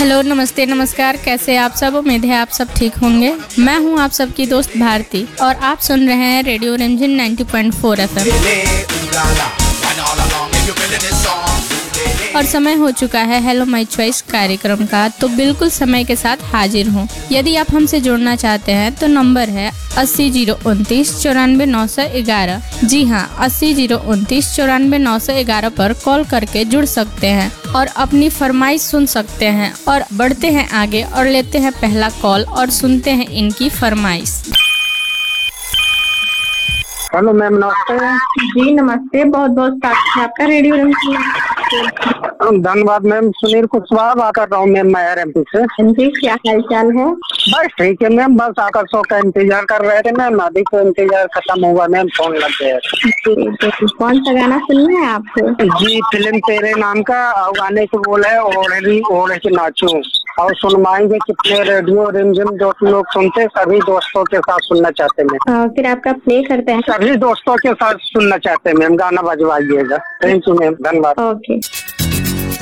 Hello, नमस्ते, नमस्कार। कैसे आप सब? उम्मीद है आप सब ठीक होंगे। मैं हूं आप सबकी दोस्त भारती और आप सुन रहे हैं रेडियो रिमझिम 90.4 FM। और समय हो चुका है हेलो माय चॉइस कार्यक्रम का, तो बिल्कुल समय के साथ हाजिर हूँ। यदि आप हमसे जुड़ना चाहते हैं तो नंबर है 80 029 94 911। जी हाँ, 80 029 94 911 पर कॉल करके जुड़ सकते हैं और अपनी फरमाइश सुन सकते हैं। और बढ़ते हैं आगे और लेते हैं पहला कॉल और सुनते हैं इनकी फरमाइश। हेलो मैम, नमस्ते। जी नमस्ते, बहुत बहुत स्वागत है आपका रेडियो रिमझिम। धन्यवाद मैम। सुनील कुशवाहा बात कर रहा हूँ मैम, मैं एमपी से। जी, क्या हाल चाल है? बस ठीक है मैम, बस आकर शो का इंतजार कर रहे थे मैम। अभी तो इंतजार खत्म हुआ मैम, फोन लग गया। जी, कौन सा गाना सुनना है आपको? जी, फिल्म तेरे नाम का गाने को बोल है ओढ़े के नाचूं। और सुनवाएंगे कितने रेडियो रिमझिम जो लोग सुनते, सभी दोस्तों के साथ सुनना चाहते मैम। फिर आपका प्ले करते हैं। सभी दोस्तों के साथ सुनना चाहते मैम, गाना बजवाइएगा। थैंक यू मैम, धन्यवाद। ओके।